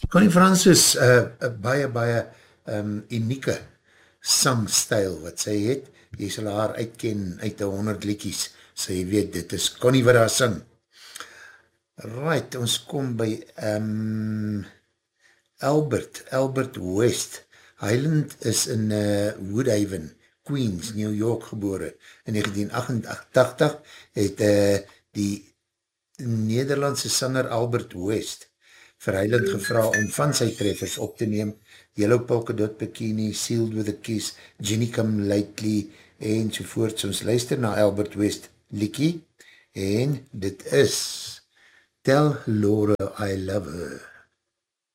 Connie Francis, baie unieke sangstyl wat sy het. Jy sal haar uitken uit 100 liedjies, so jy weet, dit is Connie wat daar sing. Right, ons kom by Albert West. Highland is in Woodhaven, Queens, New York gebore. In 1988 het die Nederlandse sanger Albert West vir Highland gevra om van sy treffers op te neem, Yellow Polka Dot Bikini, Sealed with a Kiss, Ginny Come Lately, en sovoorts. Ons luister na Albert West liekie, en dit is Tell Laura I Love Her.